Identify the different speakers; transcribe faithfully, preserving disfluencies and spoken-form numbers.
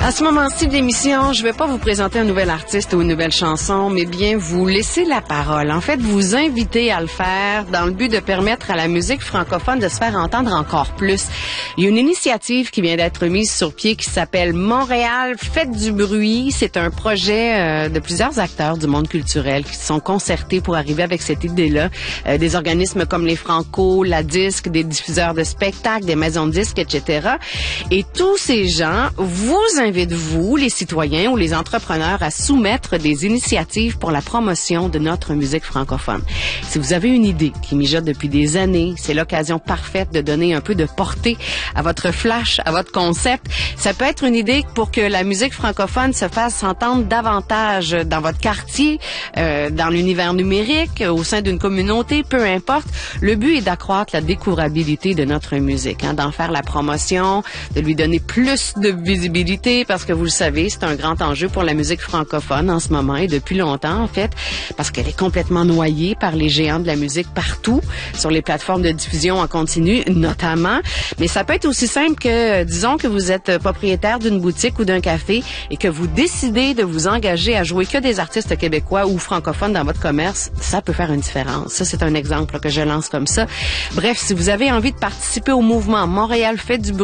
Speaker 1: À ce moment-ci de l'émission, je ne vais pas vous présenter un nouvel artiste ou une nouvelle chanson, mais bien vous laisser la parole. En fait, vous inviter à le faire dans le but de permettre à la musique francophone de se faire entendre encore plus. Il y a une initiative qui vient d'être mise sur pied qui s'appelle Montréal, faites du bruit. C'est un projet euh, de plusieurs acteurs du monde culturel qui se sont concertés pour arriver avec cette idée-là. Euh, des organismes comme les Franco, la Disque, des diffuseurs de spectacles, des maisons de disques, et cetera. Et tous ces gens vous invite vous, les citoyens ou les entrepreneurs, à soumettre des initiatives pour la promotion de notre musique francophone. Si vous avez une idée qui mijote depuis des années, c'est l'occasion parfaite de donner un peu de portée à votre flash, à votre concept. Ça peut être une idée pour que la musique francophone se fasse entendre davantage dans votre quartier, euh, dans l'univers numérique, au sein d'une communauté, peu importe. Le but est d'accroître la découvrabilité de notre musique, hein, d'en faire la promotion, de lui donner plus de visibilité, parce que vous le savez, c'est un grand enjeu pour la musique francophone en ce moment et depuis longtemps en fait, parce qu'elle est complètement noyée par les géants de la musique partout, sur les plateformes de diffusion en continu notamment. Mais ça peut être aussi simple que, disons que vous êtes propriétaire d'une boutique ou d'un café et que vous décidez de vous engager à jouer que des artistes québécois ou francophones dans votre commerce, ça peut faire une différence. Ça, c'est un exemple là, que je lance comme ça. Bref, si vous avez envie de participer au mouvement Montréal fait du bruit,